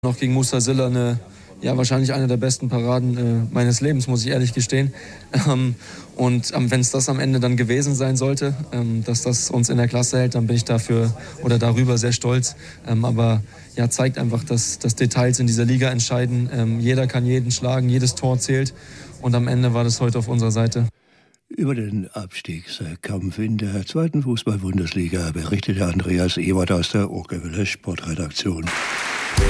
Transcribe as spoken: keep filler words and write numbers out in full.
Noch gegen Musa Silla eine, ja, wahrscheinlich eine der besten Paraden äh, meines Lebens, muss ich ehrlich gestehen. Ähm, und ähm, wenn es das am Ende dann gewesen sein sollte, ähm, dass das uns in der Klasse hält, dann bin ich dafür oder darüber sehr stolz. Ähm, aber ja, zeigt einfach, dass, dass Details in dieser Liga entscheiden. Ähm, jeder kann jeden schlagen, jedes Tor zählt. Und am Ende war das heute auf unserer Seite. Über den Abstiegskampf in der zweiten Fußball-Bundesliga berichtete Andreas Ewert aus der Okerwelle Sportredaktion.